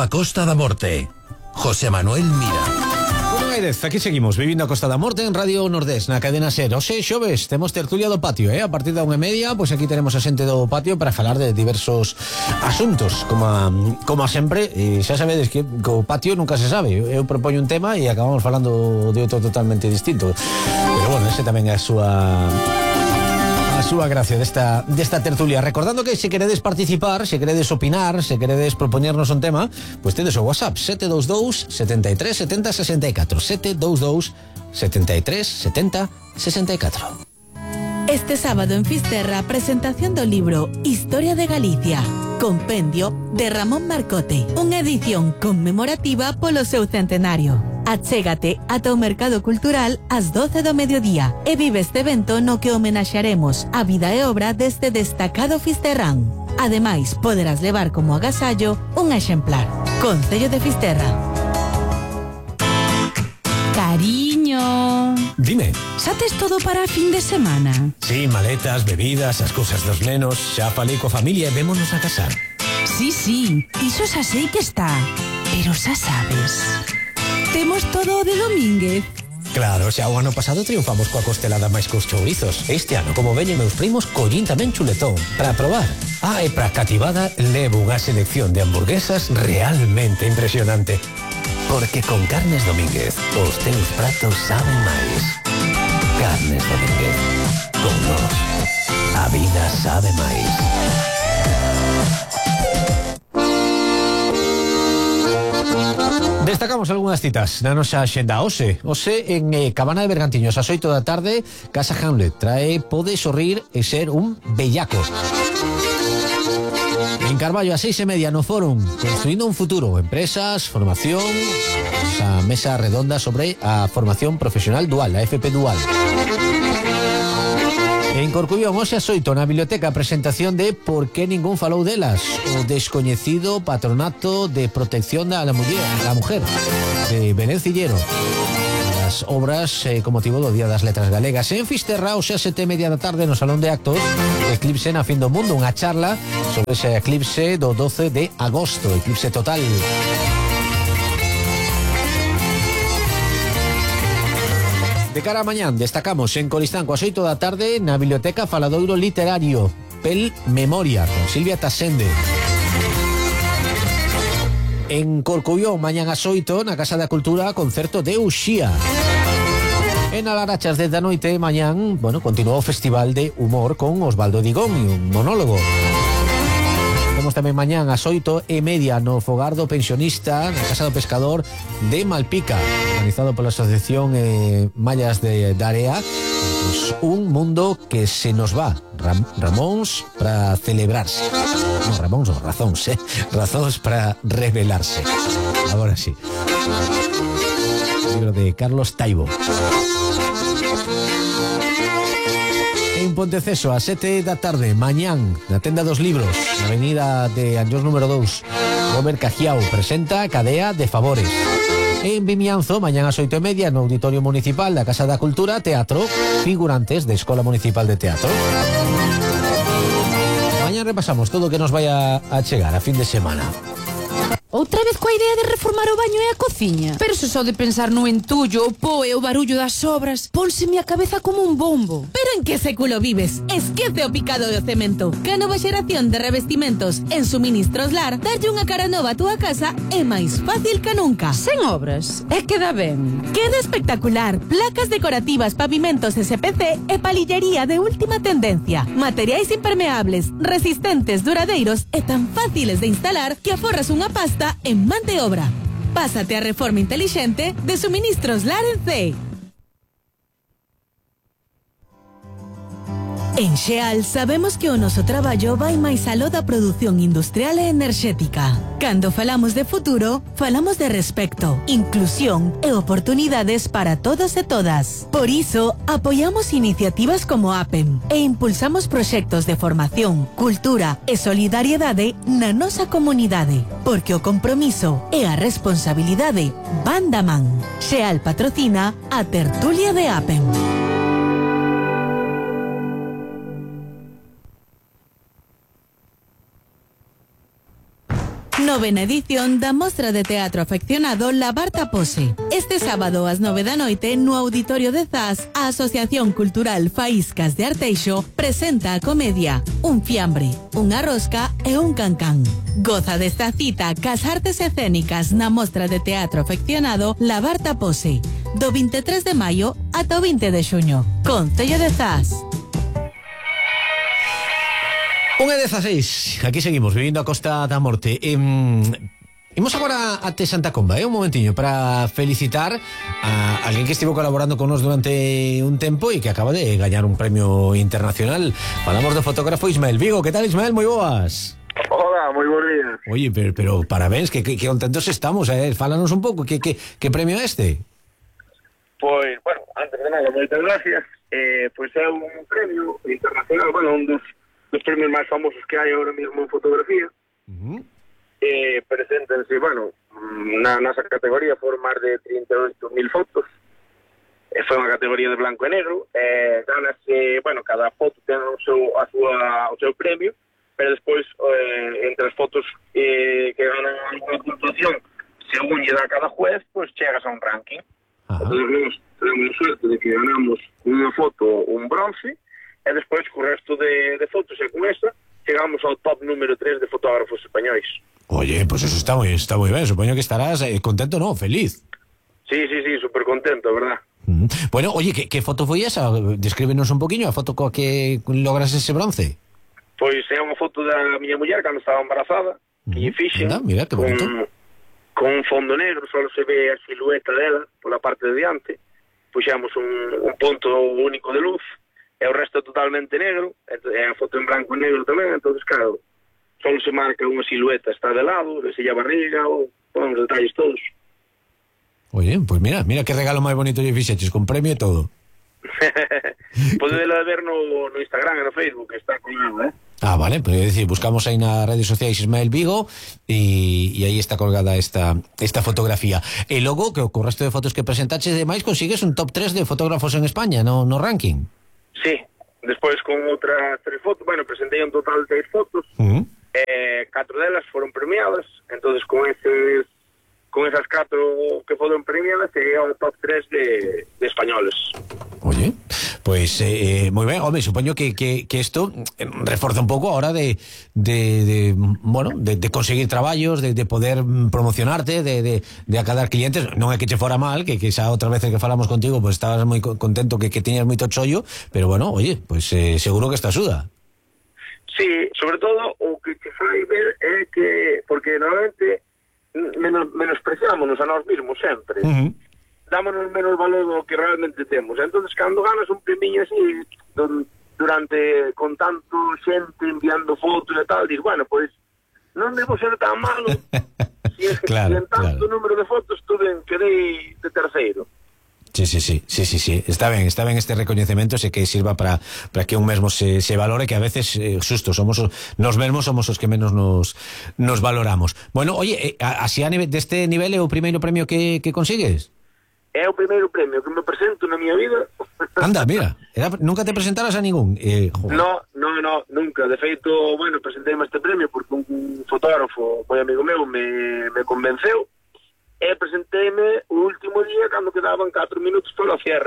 a Costa da Morte. José Manuel Mira. Aquí seguimos, vivindo a Costa da Morte en Radio Nordés, na cadena SER. Ose xoves, temos tertulia do patio, A partir da 1:30, pois aquí teremos a xente do patio para falar de diversos asuntos, como sempre, e xa sabedes que o patio nunca se sabe. Eu propoño un tema e acabamos falando de outro totalmente distinto. Pero bueno, ese tamén é a súa gracia desta tertulia. Recordando que se queredes participar, se queredes opinar, se queredes propoñernos un tema, pois tedes o WhatsApp 722 73 70 64 722 73 70 64. Este sábado en Fisterra, presentación do libro Historia de Galicia, compendio de Ramón Marcote, unha edición conmemorativa polo seu centenario. Achégate ata o Mercado Cultural ás 12 do mediodía e vive este evento no que homenaxearemos a vida e obra deste destacado fisterrán. Ademais, poderás levar como agasallo un exemplar. Concello de Fisterra. Cariño, Dime. xa tes todo para a fin de semana? Sí, maletas, bebidas, as cousas dos nenos. Xa falei coa familia e vémonos a casar. Sí, iso xa sei que está. Pero xa sabes, temos todo o de Domínguez. Claro, xa o ano pasado triunfamos coa costelada máis cos chourizos. Este ano, como veñen meus primos, collín tamén chuletón para probar. E para cativada levo unha selección de hamburguesas realmente impresionante. Porque con Carnes Domínguez os teus pratos saben máis. Carnes Domínguez, con nós a vida sabe máis. Destacamos algunhas citas na nosa xenda. Ose en Cabana de Bergantiños ás 8 da tarde, Casa Hamlet trae Pode sorrir e ser un bellaco. En Carballo ás 6:30 no Fórum, Construindo un futuro, empresas, formación, esa mesa redonda sobre a formación profesional dual, a FP dual. En Corcubión, hoxe ás 8 na biblioteca, presentación de Por que ningún falou delas, o descoñecido patronato de protección da mujer, de Belén Cillero. As obras con motivo do Día das Letras Galegas. En Fisterra, hoxe ás 7:30 da tarde no Salón de Actos, Eclipse na fin do mundo, unha charla sobre ese eclipse do 12 de agosto, eclipse total. De cara a mañán, destacamos en Coristanco ás 8 da tarde na Biblioteca Faladoiro Literario, Pel Memoria, con Silvia Tasende. En Corcubión, mañán ás 8, na Casa da Cultura, concerto de Uxía. En Alarachas, desde a noite, mañán, continuou o Festival de Humor con Osvaldo Digón e un monólogo. Temos tamén mañán ás 8:30 no Fogar do Pensionista, na Casa do Pescador de Malpica, organizado pola Asociación Mallas de Area. Pues un mundo que se nos va. Ramóns para celebrarse. Non, Ramóns non, razóns, razóns para revelarse. Agora sí. Libro de Carlos Taibo. En Ponteceso, a 7 da tarde, mañán, na Tenda dos Libros, na avenida de Anllós número 2, Robert Cajiao presenta Cadea de Favores. En Vimianzo, mañán ás 8:30, no Auditorio Municipal da Casa da Cultura, teatro, figurantes de Escola Municipal de Teatro. Mañán repasamos todo o que nos vaya a chegar a fin de semana. Outra vez coa idea de reformar o baño e a cociña? Pero se só de pensar no entullo, o po e o barullo das obras, pónseme a cabeza como un bombo. Pero en que século vives? Esquece o picado do cemento. Que a nova xeración de revestimentos en Suministros Lar darlle unha cara nova a túa casa é máis fácil que nunca. Sen obras, e queda ben. Queda espectacular. Placas decorativas, pavimentos SPC e palillería de última tendencia. Materiais impermeables, resistentes, duradeiros e tan fáciles de instalar que aforras unha pasta en man de obra. Pásate a reforma inteligente de Suministros Lar en C. En Xeal sabemos que o noso traballo vai máis aló da produción industrial e enerxética. Cando falamos de futuro, falamos de respecto, inclusión e oportunidades para todos e todas. Por iso, apoiamos iniciativas como APEM e impulsamos proxectos de formación, cultura e solidariedade na nosa comunidade. Porque o compromiso e a responsabilidade van da man. Xeal patrocina a tertulia de APEM. Novena edición da Mostra de Teatro Afeccionado La Barta Pose. Este sábado ás 9 da noite no Auditorio de Zas, a Asociación Cultural Faíscas de Arteixo presenta a comedia Un fiambre, unha rosca e un cancán. Goza desta cita cas artes escénicas na Mostra de Teatro Afeccionado La Barta Pose, do 23 de maio ata o 20 de xuño. Concello de Zas. 1:16, aquí seguimos vivindo a Costa da Morte. Imos agora até Santa Comba, un momentiño, para felicitar a alguén que estivo colaborando con nos durante un tempo e que acaba de gañar un premio internacional. Falamos do fotógrafo Ismael Vigo. Que tal, Ismael? Moi boas. Hola, moi bons días. Oye, pero parabéns, que contentos estamos, fálanos un pouco, que premio é este? Pois, bueno, antes de nada, moitas gracias. Pois é un premio internacional, bueno, un dos premios máis famosos que hai ahora mesmo en fotografía. Preséntense, bueno, na nosa categoría foron máis de 38.000 fotos. Foi unha categoría de blanco e negro. Ganase, bueno, cada foto ten o seu premio, pero despois, entre as fotos que ganan alguna puntuación, según lle dá cada juez, pois chegas a un ranking. Entón, nós tenemos suerte de que ganamos unha foto, un bronce, e despois, co resto de fotos e con esa, chegamos ao top número 3 de fotógrafos españois. Oye, pues eso está moi ben. Supoño que estarás contento, ¿no? Feliz. Sí, super contento, verdad. Bueno, oye, ¿qué foto foi esa? Descríbenos un poquinho a foto coa que logras ese bronce. Pois é unha foto da miña muller cando estaba embarazada, que lle fixen. Mira, que bonito. Con un fondo negro, só se ve a silueta dela pola parte de diante. Puxemos un ponto único de luz, e o resto é totalmente negro, é a foto en branco e negro tamén, entonces claro, só se marca unha silueta, está de lado, desella a barriga, ou os detalles todos. Oye, pues mira que regalo máis bonito lle fixeches, con premio e todo. Podedela ver no Instagram e no Facebook, está colgado, Vale, pues é dicir, buscamos aí nas redes sociais Ismael Vigo e aí está colgada esta fotografía. E logo, que co resto de fotos que presentaches demais, consigues un top 3 de fotógrafos en España no ranking. Sí, despois con outras 3 fotos, bueno, presentei un total de 6 fotos, 4 delas foron premiadas, entonces con esas 4 que foron premiadas sería o top 3 de españoles. Oye, pues moi ben, home, supoño que isto reforza un pouco a hora de conseguir traballos, de poder promocionarte, de acadar clientes. Non é que che fora mal, que xa outras veces que falamos contigo, pues estabas moi contento que tiñas moito chollo, pero bueno, oye, pues seguro que esta axuda. Sí, sobre todo o que te fai ver é que, porque normalmente menospreciámonos a nós mesmos sempre. Dámonos menos valor do que realmente temos. Entonces, cando ganas un premiño así, durante con tanto xente enviando fotos e tal, dis, bueno, pois non debo ser tan malo. Si es que en tanto número de fotos quedei de terceiro. Sí. Está ben este recoñecemento, sé que sirva para que un mesmo se valore, que a veces susto, nos mesmos somos os que menos nos valoramos. Bueno, oye, así deste nivel é o primeiro premio que consigues? É o primeiro premio que me presento na miña vida. Anda, mira, nunca te presentaras a ningún? No, nunca. De feito, bueno, presenteime este premio porque un fotógrafo, moi amigo meu, me convenceu. E presenteime o último día cando quedaban 4 minutos para o cierre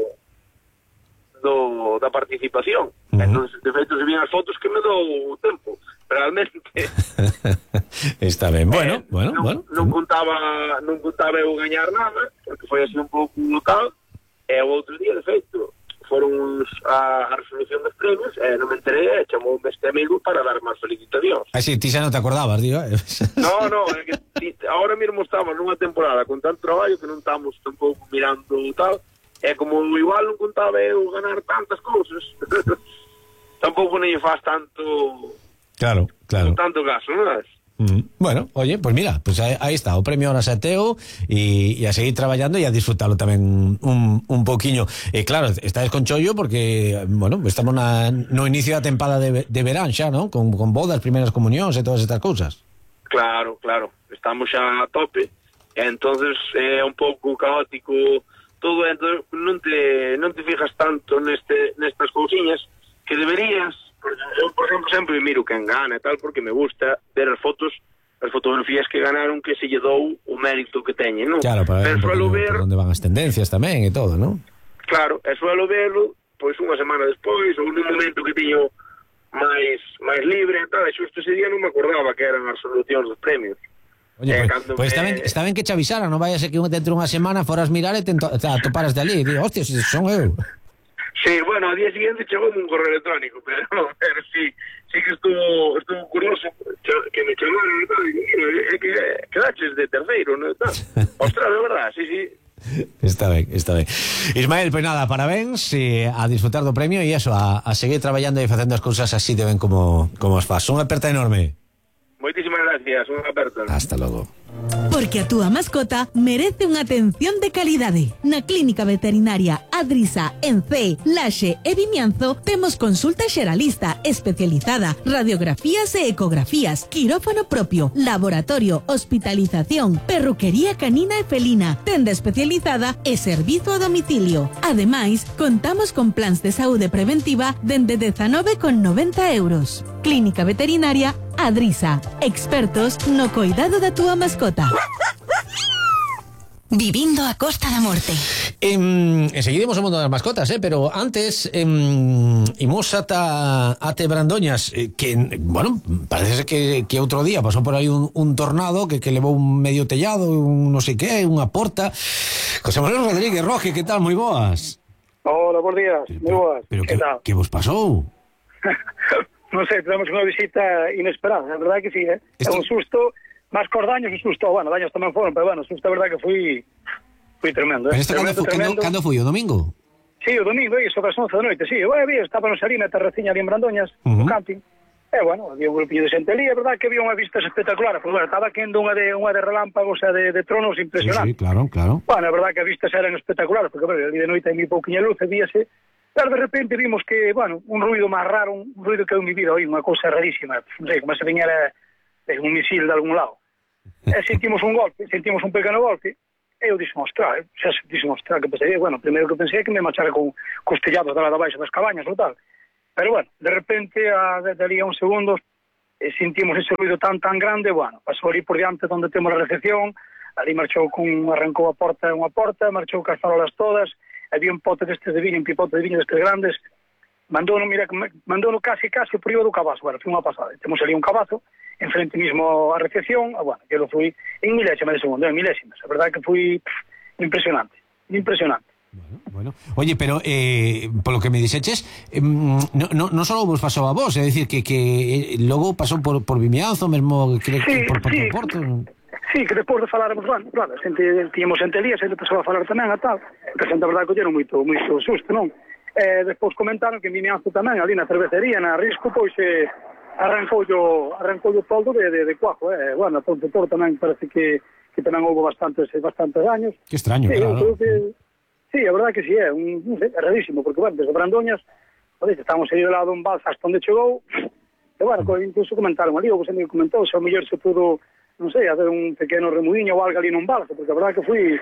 da participación. Entón, de feito, se vían as fotos que me dou o tempo, realmente. Está ben, bueno. Non contaba eu gañar nada, porque foi así un pouco local, e o outro día, de feito, foron a resolución dos premios, e non me enterei, e chamou este amigo para dar máis felicitacións. Sí, ti xa non te acordabas, digo. No, é que ahora mesmo estamos nunha temporada con tanto traballo que non estamos tampouco mirando tal, e como igual non contaba eu ganar tantas cousas, tampouco non lle faz tanto... Claro. Tanto caso, non é? Bueno, oye, pues mira, pues aí está o premio ahora Sateo e a seguir traballando e a disfrutalo tamén un poquinho. Claro, estás con chollo porque, bueno, estamos no inicio da tempada de verán xa, ¿no? Con bodas, primeras comunións e todas estas cousas. Claro, estamos xa a tope, e entonces é un pouco caótico todo, entonces non te fijas tanto nestas cousiñas que deberías. Eu, por exemplo, sempre miro quen gana e tal, porque me gusta ver as fotografías fotografías que ganaron que se lle dou o mérito que teñen, non? Claro, para ver Pero suelo ver, por onde van as tendencias tamén e todo, non? claro, e suelo verlo pois unha semana despois ou nun momento que tiño máis libre e tal, e xusto ese día non me acordaba que eran as resolucións dos premios. Oye, pues está ben que te avisaran, non vaya a ser que dentro dunha semana foras mirar e te toparas de ali, e digo, hostia, si son eu. Sí, bueno, ao día siguiente chegou un correo electrónico, pero sí que estuvo curioso que me chamaron e tal, e que quedaches de terceiro, non? Ostras, de verdad, sí. Está ben. Ismael, pues nada, parabéns a disfrutar do premio e eso, a seguir traballando e facendo as cousas así de ben como as faz. Unha aperta enorme. Moitísimas gracias, unha aperta. Hasta logo. Porque a túa mascota merece unha atención de calidade. Na Clínica Veterinaria Adrisa, en Cee, Laxe e Vimianzo temos consulta xeralista especializada, radiografías e ecografías, quirófano propio, laboratorio, hospitalización, perruquería canina e felina, tenda especializada e servizo a domicilio. Ademais, contamos con plans de saúde preventiva dende 19,90 €. Clínica Veterinaria Adrisa, expertos no cuidado da túa mascota. Vivindo a Costa da Morte. Enseguida imos ao mundo das mascotas, pero antes imos ate Brandoñas, que, bueno, parece que outro día pasou por aí un tornado que levou un medio tellado, un non sei que, unha porta. José Manuel Rodríguez Roque, que tal? Moi boas. Hola, bons días, moi boas. Pero que tal? Que vos pasou? Non sei, tivemos unha visita inesperada, a verdade que sí, É un susto, máis cos daños, un susto, bueno, daños tamén foron, pero bueno, o susto a verdade que fui tremendo. Pero isto cando foi, o domingo? Sí, o domingo, sobre as 11 da noite, sí. Estábamos ali na terraciña ali en Brandoñas, no camping, e bueno, había un grupillo de xente ali, é verdade que había unha vista espectacular, porque bueno, estaba quendo unha de relámpagos e de tronos impresionante. Sí, claro. Bueno, a verdade que as vistas eran espectaculares, porque bueno, ali de noite hai moi pouquiña luz, e víase. Pero de repente vimos que, bueno, un ruido máis raro, un ruido que eu mi vida oí, unha cousa rarísima, non sei, como se viñera un misil de algún lado. E sentimos un pequeno golpe, e eu dixen, ostras, que pensaría, bueno, primeiro que pensei é que me machara con os tellados da baixo das cabañas ou tal. Pero bueno, de repente, desde ali a uns segundos, sentimos ese ruido tan grande, bueno, pasou ali por diante onde temos a recepción, ali arrancou a porta, marchou cas farolas todas, había un pote destes de viño, un pipote de viño destes grandes, mandouno casi por riba do cabazo, bueno, foi unha pasada. Temos ali un cabazo, enfrente mismo a recepción, bueno, que lo fui en milésimas de segundo, a verdade que foi impresionante. Bueno. Oye, pero polo que me dixeches, non só vos pasou a vos, é dicir que logo pasou por Vimianzo, mesmo por Porto. Sí, que despois de faláramos, claro, tíamos xente ali, a xente pasou a falar tamén a tal, que a xente a verdade colleron moito susto, non? Despois comentaron que en Vimianzo tamén, ali na cervecería, na Risco, pois arrancou o toldo de cuajo, bueno, a Ponte Toro tamén parece que tamén houve bastantes daños. Que extraño, claro. Sí, a verdade que sí, non sei, é rarísimo, porque, bueno, desde Brandoñas, estamos aí do lado dun balsa hasta onde chegou, e, bueno, incluso comentaron ali, o que se me comentou, se ao mellor se pudo, non sei, hacer un pequeno remudiño ou algo ali nun balsa, porque a verdade que fui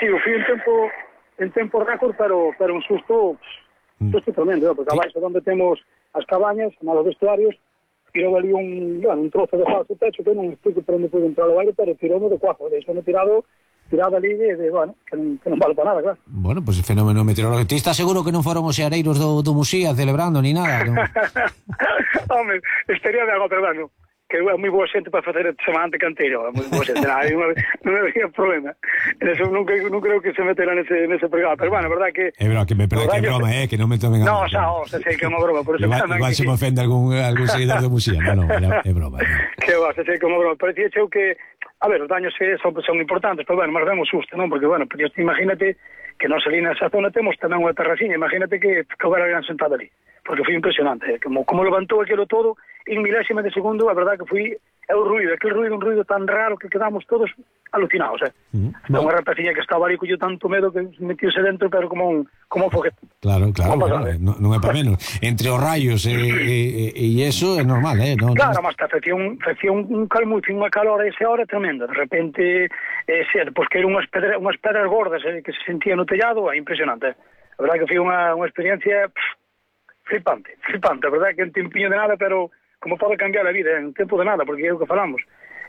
en tempo récord, pero un susto tremendo, porque abaixo onde temos as cabañas, malos vestuarios, tirou ali un trozo de falso techo, que non explico por onde pude entrar o aire, pero tirou de cuajo, deixou tirado ali bueno, que non vale para nada, claro. Bueno, pues fenómeno meteorológico. Ti estás seguro que non foron os xeareiros do Musía celebrando ni nada? Non? Home, estaría de algo, pero bueno, que é moi boa xente para facer semejante canteiro, é moi boa xente, non había problema. Eso non creo que se metera nese pregado, pero bueno, a verdade que... É verdade que me perdé, que é broma, que non me tomen a... No, xa sei que é unha broma, por eso... Igual se me ofende algún seguidor do Musía, no, é broma. Que va, xa sei que é unha broma, parecía xeu que... A ver, os daños son importantes, pero bueno, máis ben o susto, non? Porque, bueno, imagínate que nós ali nesa zona temos tamén unha terraciña, imagínate que houbera alguén sentado ali, porque foi impresionante, como levantou aquilo todo en milésimas de segundo, a verdade que foi un ruido tan raro que quedamos todos alucinados, unha rapaciña que estaba ali collo tanto medo que metiose dentro, pero como un foguete. Claro, non é para menos. Entre os rayos e eso é normal, Claro, mas facía un calmo, unha calor a esa hora tremenda. De repente, pois que eran unhas pedras gordas que se sentían no tellado, é impresionante. A verdade que foi unha experiencia flipante. A verdade que un tempiño de nada, pero como pode cambiar a vida, en tempo de nada, porque é o que falamos.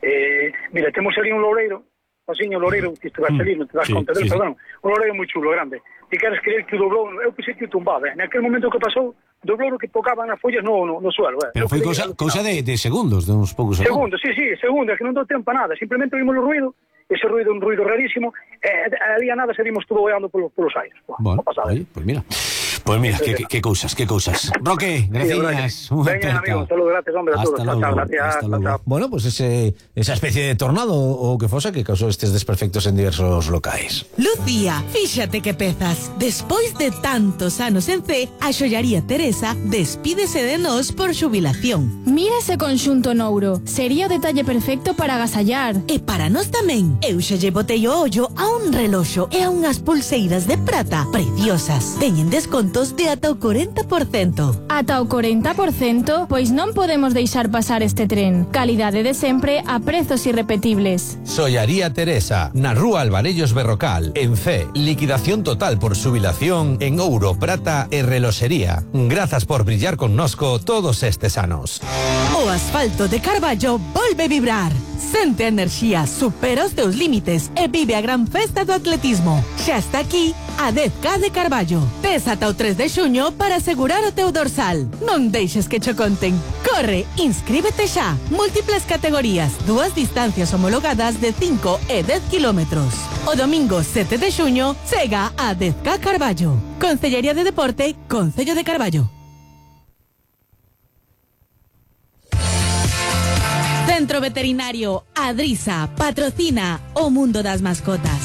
Mira, temos ali un loureiro, un loureiro que te vas salir, non te das conta del, perdón, un loureiro moi chulo, grande. E queres creer que o doblou, eu pensei que o tumbaba, naquele momento que pasou, doblou o que tocaban as follas no suelo. Pero foi cousa de segundos, de uns poucos segundos. Segundos, que non dou tempo a nada, simplemente vimos o ruido, ese ruido, un ruido rarísimo, ali a nada salimos todo voando polos aires. Bueno, oye, pues mira, qué cousas. Roque, gracias. Venga, amigo, saludos, gracias, hombre, a todos. Hasta luego. Bueno, pues esa especie de tornado o que fosa que causou estes desperfectos en diversos locais. Lucía, fíxate que pezas. Despois de tantos anos en C, a xollaría Teresa despídese de nós por xubilación. Mira ese conxunto nouro. Sería o detalle perfecto para agasallar. E para nós tamén. Eu xa lle botei o ollo a un reloxo e a unhas pulseiras de prata preciosas. Teñen descontos de ata o 40%. Ata o 40%? Pois non podemos deixar pasar este tren. Calidade de sempre a prezos irrepetibles. Xollaría Teresa, na Rúa Alvarellos Berrocal, en C. Liquidación total por xubilación en ouro, prata e reloxería. Grazas por brillar connosco todos estes anos. O asfalto de Carballo volve vibrar. Sente a enerxía, supera os teus límites e vive a gran festa do atletismo. Xa está aquí a 10K de Carballo. Tes ata o 3 de xuño para asegurar o teu dorsal. Non deixes que cho conten. Corre, inscríbete xa. Múltiples categorías, 2 distancias homologadas de 5 e 10 kilómetros. O domingo 7 de xuño chega a 10K Carballo. Concellería de Deporte, Concello de Carballo. Centro Veterinario Adrisa patrocina o mundo das mascotas.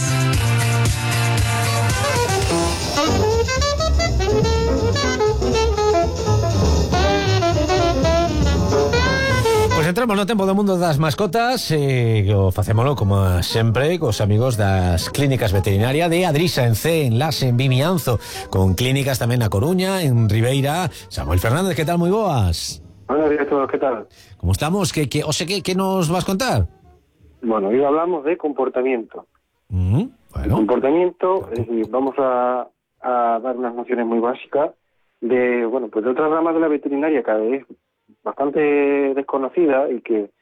Pois entramos no tempo do mundo das mascotas e facémolo como sempre cos amigos das clínicas veterinaria de Adrisa en C, en Las, en Vimianzo, con clínicas tamén na Coruña, en Ribeira. Samuel Fernández, que tal? Moi boas. Buenos días a todos, ¿qué tal? ¿Cómo estamos? ¿Qué nos vas a contar? Bueno, hoy hablamos de comportamiento. Bueno. El comportamiento, es decir, vamos a dar unas nociones muy básicas de, bueno, pues de otras ramas de la veterinaria cada vez bastante desconocida y que